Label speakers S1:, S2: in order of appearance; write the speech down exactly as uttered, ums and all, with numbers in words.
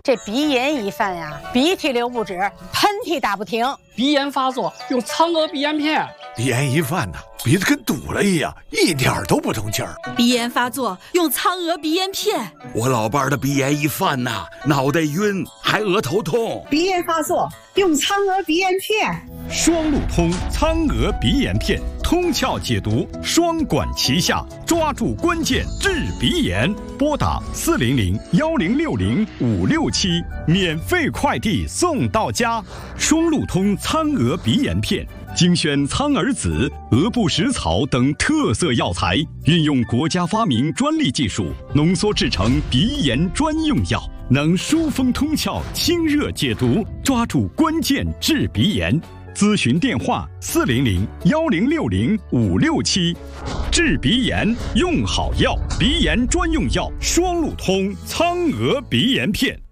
S1: 这鼻炎一犯呀，鼻涕流不止，喷嚏打不停。
S2: 鼻炎发作用苍娥鼻炎片。
S3: 鼻炎一犯呢，鼻子跟堵了一样，一点都不通气儿。
S4: 鼻炎发作用苍娥鼻炎片。
S5: 我老伴儿的鼻炎一犯呐，脑袋晕，还额头痛。
S6: 鼻炎发作用苍娥鼻炎片。
S7: 双路通苍娥鼻炎片，通窍解毒，双管齐下，抓住关键治鼻炎。拨打四零零幺零六零五六七，免费快递送到家。双路通苍娥鼻炎片。精选苍耳子、鹅不食草等特色药材，运用国家发明专利技术，浓缩制成鼻炎专用药，能疏风通窍、清热解毒，抓住关键治鼻炎。咨询电话：四零零幺零六零五六七。治鼻炎用好药，鼻炎专用药双路通苍娥鼻炎片。